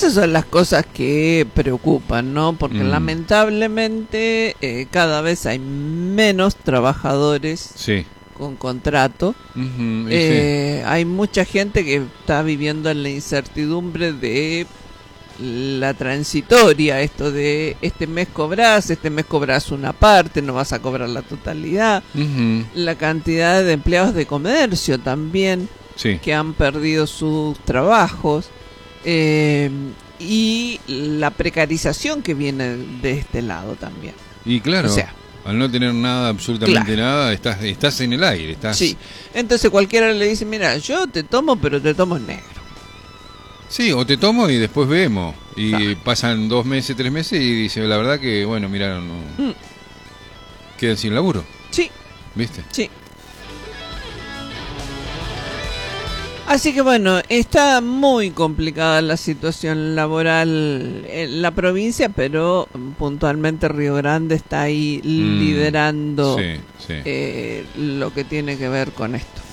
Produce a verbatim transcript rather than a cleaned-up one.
Esas son las cosas que preocupan, ¿no? Porque Mm. lamentablemente eh, cada vez hay menos trabajadores Sí. con contrato. Ujú, y Eh, hay mucha gente que está viviendo en la incertidumbre de la transitoria, esto de este mes cobras, este mes cobras una parte, no vas a cobrar la totalidad. sí. Ujú, La cantidad de empleados de comercio también sí. que han perdido sus trabajos, eh, y la precarización que viene de este lado también. Y claro, O sea, al no tener nada, absolutamente claro. nada, estás, estás en el aire. Estás... Sí, entonces cualquiera le dice, mira, yo te tomo, pero te tomo en negro. Sí, o te tomo y después vemos. Y Claro. pasan dos meses, tres meses y dice, la verdad que, bueno, mira, no, Mm, quedan sin laburo, sí, ¿viste? sí. Así que bueno, está muy complicada la situación laboral en la provincia, pero puntualmente Río Grande está ahí Mm, liderando sí, sí. eh, lo que tiene que ver con esto.